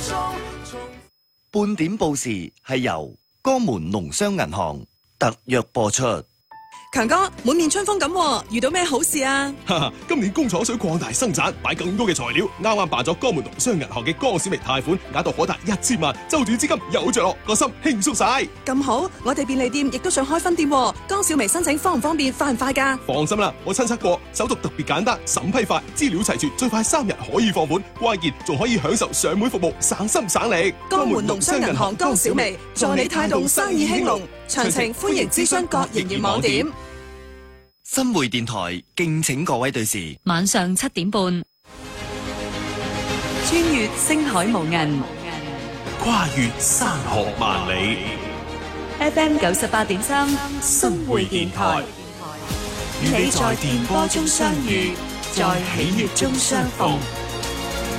半點報時係由江門農商銀行特約播出。 強哥，滿面春風咁，遇到咩好事啊？ 今年工廠想擴大生產，買更多嘅材料，啱啱辦咗江門農商銀行嘅江小微貸款，額度可達1000萬，周轉資金有着落，個心輕鬆晒。 咁好，我哋便利店亦都想開分店，江小微申請方唔方便，快唔快㗎？ 放心啦，我親測過，手續特別簡單，審批快，資料齊全，最快3日可以放款，關鍵仲可以享受上門服務，省心省力。 江門農商銀行江小微，助你帶動生意興隆。詳情歡迎諮詢各營業網點。 新匯電台敬請各位對視， 晚上7點半，穿越星海無垠， 跨越山河萬里。 FM 98.3新匯電台，與你在電波中相遇，在喜悅中相逢。